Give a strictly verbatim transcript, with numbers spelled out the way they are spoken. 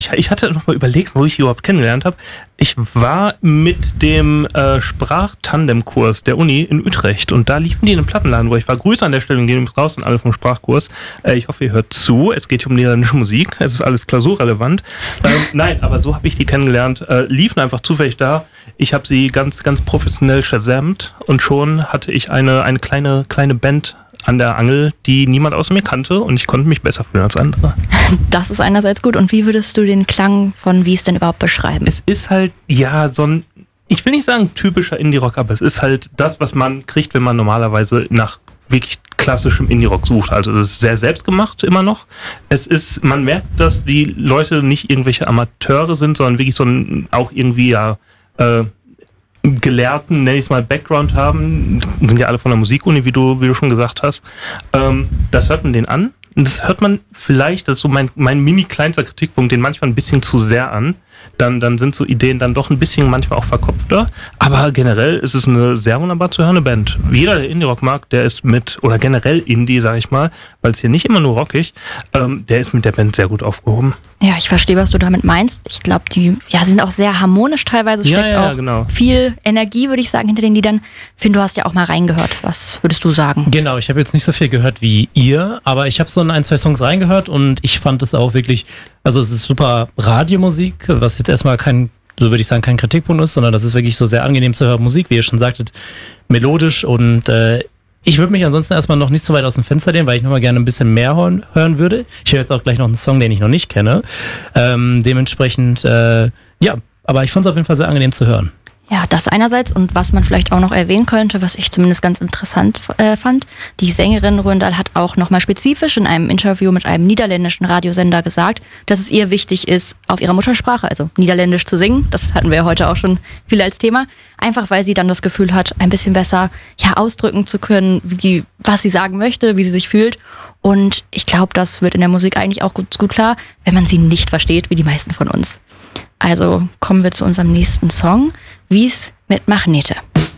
Ich, ich hatte noch mal überlegt, wo ich die überhaupt kennengelernt habe. Ich war mit dem äh, Sprachtandemkurs der Uni in Utrecht und da liefen die in einem Plattenladen, wo ich war. Grüße an der Stelle und gehen raus an alle vom Sprachkurs. Äh, ich hoffe, ihr hört zu. Es geht hier um niederländische Musik. Es ist alles klausurrelevant. Ähm, nein, aber so habe ich die kennengelernt. Äh, liefen einfach zufällig da. Ich habe sie ganz, ganz professionell shazamt und schon hatte ich eine, eine kleine, kleine Band an der Angel, die niemand außer mir kannte und ich konnte mich besser fühlen als andere. Das ist einerseits gut. Und wie würdest du den Klang von Wie es denn überhaupt beschreiben? Es ist halt, ja, so ein, ich will nicht sagen typischer Indie-Rock, aber es ist halt das, was man kriegt, wenn man normalerweise nach wirklich klassischem Indie-Rock sucht. Also es ist sehr selbstgemacht immer noch. Es ist, man merkt, dass die Leute nicht irgendwelche Amateure sind, sondern wirklich so ein, auch irgendwie, ja, äh, Gelehrten, nenne ich es mal, Background haben, sind ja alle von der Musikuni, wie du, wie du schon gesagt hast. Ähm, das hört man denen an. Und das hört man vielleicht, das ist so mein, mein mini-kleinster Kritikpunkt, den manchmal ein bisschen zu sehr an. Dann, dann sind so Ideen dann doch ein bisschen manchmal auch verkopfter. Aber generell ist es eine sehr wunderbar zu hörende Band. Jeder, der Indie-Rock mag, der ist mit, oder generell Indie, sag ich mal, weil es hier nicht immer nur rockig, ähm, der ist mit der Band sehr gut aufgehoben. Ja, ich verstehe, was du damit meinst. Ich glaube, die ja, sie sind auch sehr harmonisch teilweise. Es Ja, steckt ja, auch genau. viel Energie, würde ich sagen, hinter den Liedern. Finn, du hast ja auch mal reingehört. Was würdest du sagen? Genau, ich habe jetzt nicht so viel gehört wie ihr, aber ich habe so in ein, zwei Songs reingehört und ich fand es auch wirklich, also es ist super Radiomusik, was jetzt erstmal kein, so würde ich sagen, kein Kritikpunkt ist, sondern das ist wirklich so sehr angenehm zu hören Musik, wie ihr schon sagtet, melodisch und äh, ich würde mich ansonsten erstmal noch nicht so weit aus dem Fenster lehnen, weil ich nochmal gerne ein bisschen mehr hören, hören würde. Ich höre jetzt auch gleich noch einen Song, den ich noch nicht kenne. Ähm, dementsprechend, äh, ja, aber ich fand es auf jeden Fall sehr angenehm zu hören. Ja, das einerseits und was man vielleicht auch noch erwähnen könnte, was ich zumindest ganz interessant äh, fand, die Sängerin Ruendal hat auch nochmal spezifisch in einem Interview mit einem niederländischen Radiosender gesagt, dass es ihr wichtig ist, auf ihrer Muttersprache, also Niederländisch zu singen. Das hatten wir ja heute auch schon viel als Thema. Einfach weil sie dann das Gefühl hat, ein bisschen besser ja, ausdrücken zu können, wie, was sie sagen möchte, wie sie sich fühlt. Und ich glaube, das wird in der Musik eigentlich auch gut, gut klar, wenn man sie nicht versteht, wie die meisten von uns. Also kommen wir zu unserem nächsten Song, Wie's mit Magnete.